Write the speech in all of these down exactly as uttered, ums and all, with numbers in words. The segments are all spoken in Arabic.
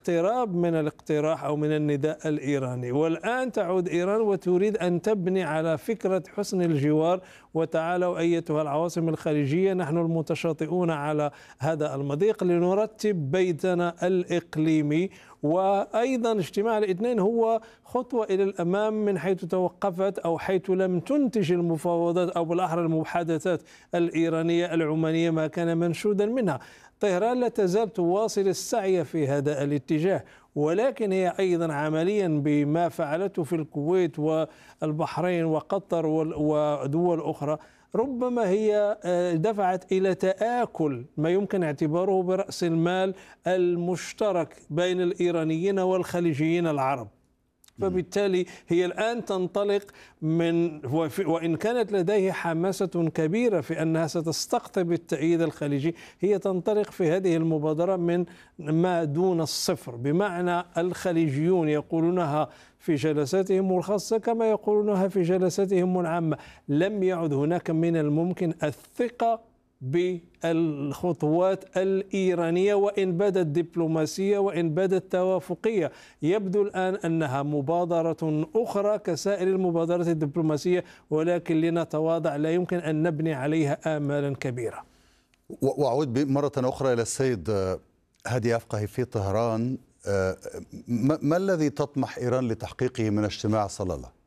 اقتراب من الاقتراح أو من النداء الإيراني، والآن تعود إيران وتريد أن تبني على فكرة حسن الجوار، وتعالوا أيتها العواصم الخليجية نحن المتشاطئون على هذا المضيق لنرتب بيتنا الإقليمي. وأيضا اجتماع الاثنين هو خطوة إلى الأمام من حيث توقفت أو حيث لم تنتج المفاوضات أو بالأحرى المحادثات الإيرانية العمانية ما كان منشودا منها. طهران لا تزال تواصل السعي في هذا الاتجاه، ولكن هي أيضا عمليا بما فعلته في الكويت والبحرين وقطر ودول أخرى ربما هي دفعت إلى تآكل ما يمكن اعتباره برأس المال المشترك بين الإيرانيين والخليجيين العرب. فبالتالي هي الآن تنطلق من، وإن كانت لديه حماسة كبيرة في أنها ستستقطب التأييد الخليجي، هي تنطلق في هذه المبادرة من ما دون الصفر، بمعنى الخليجيون يقولونها في جلساتهم الخاصة كما يقولونها في جلساتهم العامة. لم يعد هناك من الممكن الثقة بالخطوات الإيرانية وإن بدت دبلوماسية وإن بدت توافقية. يبدو الآن أنها مبادرة أخرى كسائر المبادرات الدبلوماسية، ولكن لنتواضع، لا يمكن أن نبني عليها آمالا كبيرة. وأعود مرة أخرى إلى السيد هادي أفقهي في طهران. ما الذي تطمح إيران لتحقيقه من اجتماع صلالة؟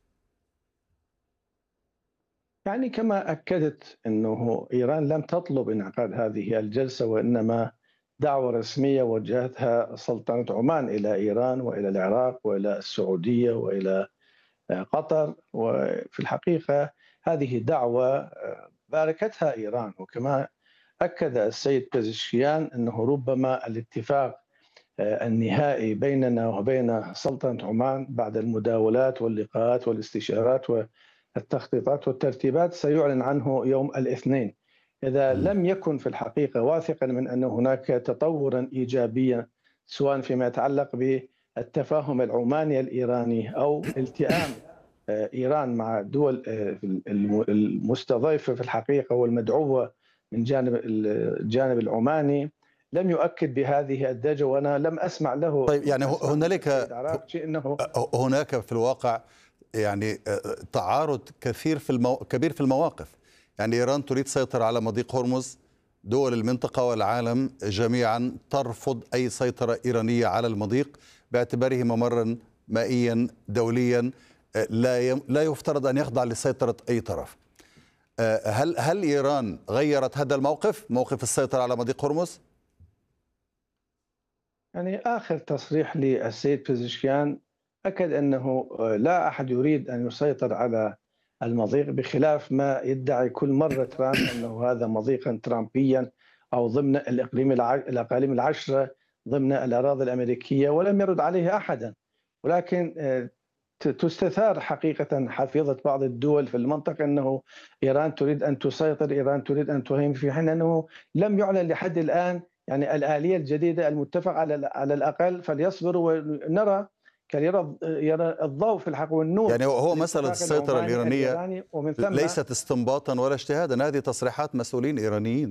يعني كما أكدت أنه إيران لم تطلب انعقاد هذه الجلسة، وإنما دعوة رسمية وجهتها سلطنة عمان إلى إيران وإلى العراق وإلى السعودية وإلى قطر. وفي الحقيقة هذه دعوة باركتها إيران، وكما أكد السيد بيزشكيان أنه ربما الاتفاق النهائي بيننا وبين سلطنة عمان بعد المداولات واللقاءات والاستشارات والتخطيطات والترتيبات سيعلن عنه يوم الاثنين. إذا لم يكن في الحقيقة واثقا من أن هناك تطورا إيجابيا سواء فيما يتعلق بالتفاهم العماني الإيراني أو التئام إيران مع الدول المستضيفة في الحقيقة والمدعوة من جانب الجانب العماني، لم يؤكد بهذه الدرجة، وأنا لم أسمع له. طيب يعني هنالك هناك في الواقع يعني تعارض كثير في المو... كبير في المواقف. يعني إيران تريد تسيطر على مضيق هرمز، دول المنطقة والعالم جميعا ترفض أي سيطرة إيرانية على المضيق باعتباره ممرا مائيا دوليا لا ي... لا يفترض أن يخضع لسيطرة أي طرف. هل هل إيران غيرت هذا الموقف، موقف السيطرة على مضيق هرمز؟ يعني آخر تصريح للسيد بيزشكيان أكد أنه لا أحد يريد أن يسيطر على المضيق، بخلاف ما يدعي كل مرة ترامب أنه هذا مضيقا ترامبيا أو ضمن الإقليم الأقاليم العشرة ضمن الأراضي الأمريكية، ولم يرد عليه أحدا. ولكن تستثار حقيقة حفيظة بعض الدول في المنطقة أنه إيران تريد أن تسيطر، إيران تريد أن تهيمن، في حين أنه لم يعلن لحد الآن يعني الآلية الجديدة المتفق على على الأقل، فليصبروا ونرى كي يرى يرى الضوء في الحق والنور. يعني هو مسألة السيطرة الإيرانية ليست استنباطا ولا اجتهادا، هذه تصريحات مسؤولين إيرانيين،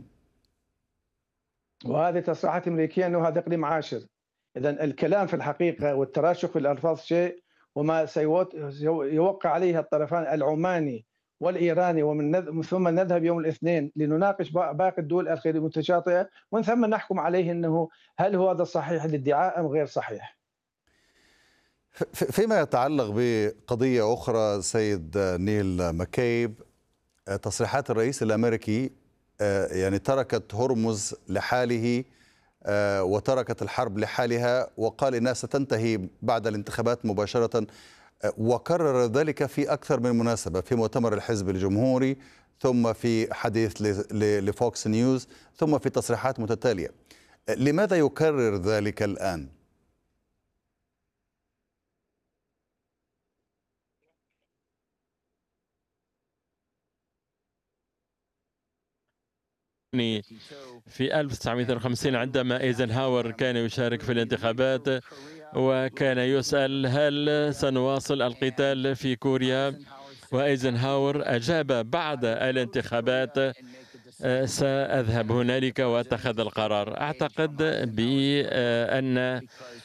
وهذه تصريحات أمريكية أنه هذا إقليم عاشر. إذا الكلام في الحقيقة والتراشق في الألفاظ شيء، وما سيوقع عليه الطرفان العماني والإيراني، ومن ثم نذهب يوم الاثنين لنناقش باقي الدول الخليجية المتشاطئة، ومن ثم نحكم عليه أنه هل هو هذا صحيح الادعاء أم غير صحيح. فيما يتعلق بقضية أخرى سيد نيل مكيب، تصريحات الرئيس الأمريكي يعني تركت هرمز لحاله وتركت الحرب لحالها، وقال إنها ستنتهي بعد الانتخابات مباشرة، وكرر ذلك في أكثر من مناسبة، في مؤتمر الحزب الجمهوري، ثم في حديث لفوكس نيوز، ثم في تصريحات متتالية. لماذا يكرر ذلك الآن؟ في ألف وتسعمئة واثنين وخمسين عندما ايزنهاور كان يشارك في الانتخابات وكان يسأل هل سنواصل القتال في كوريا، وايزنهاور أجاب بعد الانتخابات سأذهب هنالك وأتخذ القرار. أعتقد بأن